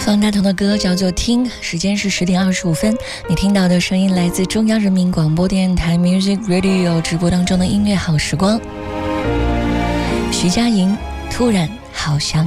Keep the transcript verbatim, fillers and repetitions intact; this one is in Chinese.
方大同的歌叫做《听》，时间是十点二十五分。你听到的声音来自中央人民广播电台 Music Radio 直播当中的音乐好时光。徐佳莹，突然好想